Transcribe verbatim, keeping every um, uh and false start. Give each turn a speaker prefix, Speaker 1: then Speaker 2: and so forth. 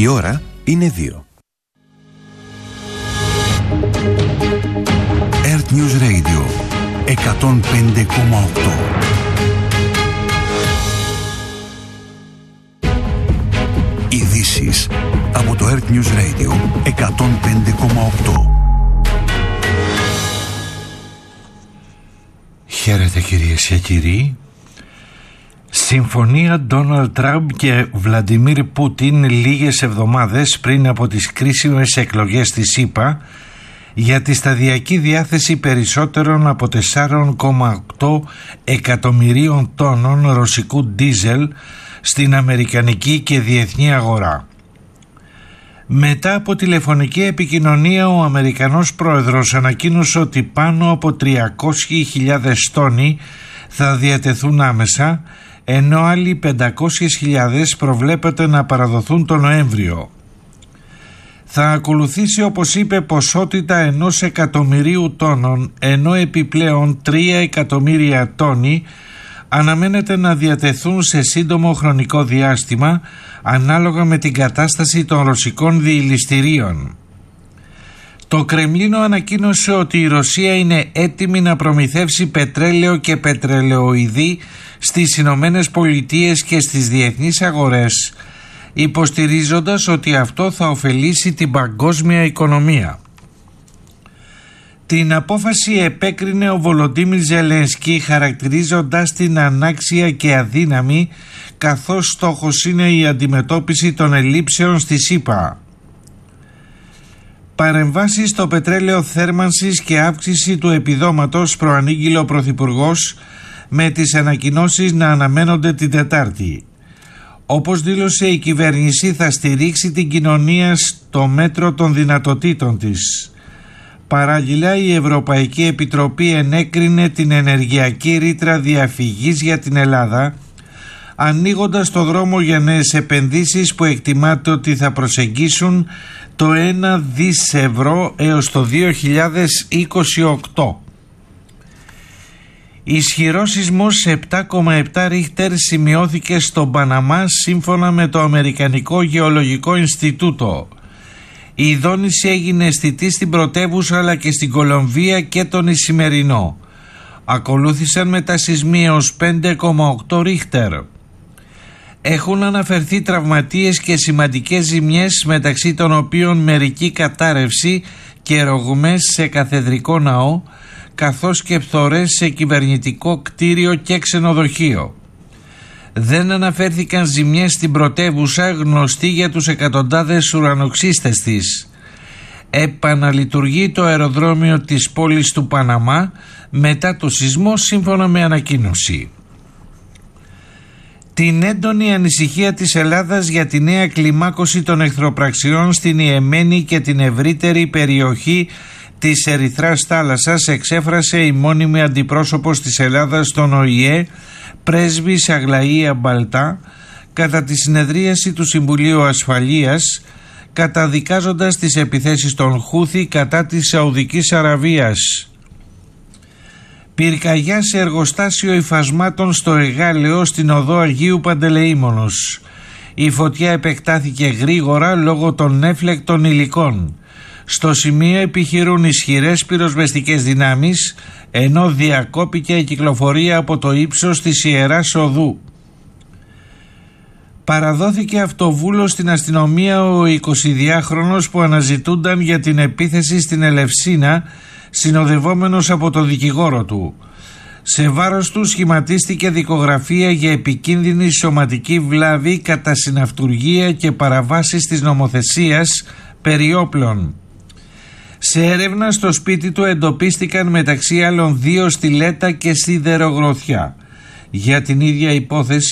Speaker 1: Η ώρα είναι δύο. Earth News Radio εκατόν πέντε κόμμα οκτώ. Ειδήσεις από το Earth News Radio εκατόν πέντε κόμμα οκτώ.
Speaker 2: Χαίρετε κυρίες και κύριοι. Συμφωνία Ντόναλντ Τραμπ και Βλαντιμίρ Πούτιν λίγες εβδομάδες πριν από τις κρίσιμες εκλογές της ΗΠΑ για τη σταδιακή διάθεση περισσότερων από τέσσερα κόμμα οκτώ εκατομμυρίων τόνων ρωσικού ντίζελ στην αμερικανική και διεθνή αγορά. Μετά από τηλεφωνική επικοινωνία, ο Αμερικανός πρόεδρος ανακοίνωσε ότι πάνω από τριακόσιες χιλιάδες τόνοι θα διατεθούν άμεσα, ενώ άλλοι πεντακόσιες χιλιάδες προβλέπεται να παραδοθούν τον Νοέμβριο. Θα ακολουθήσει, όπως είπε, ποσότητα ενός εκατομμυρίου τόνων, ενώ επιπλέον τρία εκατομμύρια τόνοι αναμένεται να διατεθούν σε σύντομο χρονικό διάστημα, ανάλογα με την κατάσταση των ρωσικών διηληστηρίων. Το Κρεμλίνο ανακοίνωσε ότι η Ρωσία είναι έτοιμη να προμηθεύσει πετρέλαιο και πετρελαιοειδή στις Ηνωμένες Πολιτείες και στις διεθνείς αγορές, υποστηρίζοντας ότι αυτό θα ωφελήσει την παγκόσμια οικονομία. Την απόφαση επέκρινε ο Βολοντίμιρ Ζελένσκι, χαρακτηρίζοντας την ανάξια και αδύναμη, καθώς στόχος είναι η αντιμετώπιση των ελλείψεων στις ΗΠΑ. Παρεμβάσεις στο πετρέλαιο θέρμανσης και αύξηση του επιδόματος, προανήγγειλε ο Πρωθυπουργός, με τις ανακοινώσεις να αναμένονται την Τετάρτη. Όπως δήλωσε, η κυβέρνηση θα στηρίξει την κοινωνία στο μέτρο των δυνατοτήτων της. Παράλληλα, η Ευρωπαϊκή Επιτροπή ενέκρινε την ενεργειακή ρήτρα διαφυγής για την Ελλάδα, ανοίγοντας το δρόμο για νέες επενδύσεις που εκτιμάται ότι θα προσεγγίσουν το ένα δισεκατομμύριο ευρώ έως το δύο χιλιάδες είκοσι οκτώ. Ισχυρός σεισμός επτά κόμμα επτά ρίχτερ σημειώθηκε στον Παναμά, σύμφωνα με το Αμερικανικό Γεωλογικό Ινστιτούτο. Η δόνηση έγινε αισθητή στην πρωτεύουσα αλλά και στην Κολομβία και τον Ισημερινό. Ακολούθησαν μετασεισμοί έως πέντε κόμμα οκτώ ρίχτερ. Έχουν αναφερθεί τραυματίες και σημαντικές ζημιές, μεταξύ των οποίων μερική κατάρρευση και ρογμές σε καθεδρικό ναό, καθώς και φθορές σε κυβερνητικό κτίριο και ξενοδοχείο. Δεν αναφέρθηκαν ζημιές στην πρωτεύουσα, γνωστή για τους εκατοντάδες ουρανοξύστες της. Επαναλειτουργεί το αεροδρόμιο της πόλης του Παναμά μετά το σεισμό, σύμφωνα με ανακοίνωση. Την έντονη ανησυχία της Ελλάδας για τη νέα κλιμάκωση των εχθροπραξιών στην Ιεμένη και την ευρύτερη περιοχή της Ερυθράς θάλασσας εξέφρασε η μόνιμη αντιπρόσωπος της Ελλάδας στον Ο Η Ε, πρέσβης Αγλαία Μπαλτά, κατά τη συνεδρίαση του Συμβουλίου Ασφαλείας, καταδικάζοντας τις επιθέσεις των Χούθη κατά της Σαουδικής Αραβίας. Πυρκαγιά σε εργοστάσιο υφασμάτων στο Εγάλεο στην οδό Αγίου Παντελεήμονος. Η φωτιά επεκτάθηκε γρήγορα λόγω των νέφλεκτων υλικών. Στο σημείο επιχειρούν ισχυρές πυροσβεστικές δυνάμεις, ενώ διακόπηκε η κυκλοφορία από το ύψος της Ιεράς Οδού. Παραδόθηκε αυτοβούλος στην αστυνομία ο εικοσιδυάχρονος που αναζητούνταν για την επίθεση στην Ελευσίνα, συνοδευόμενος από το δικηγόρο του. Σε βάρος του σχηματίστηκε δικογραφία για επικίνδυνη σωματική βλάβη κατά συναυτουργία και παραβάσεις της νομοθεσίας περί όπλων. Σε έρευνα στο σπίτι του εντοπίστηκαν μεταξύ άλλων δύο στιλέτα και σιδερογροθιά. Για την ίδια υπόθεση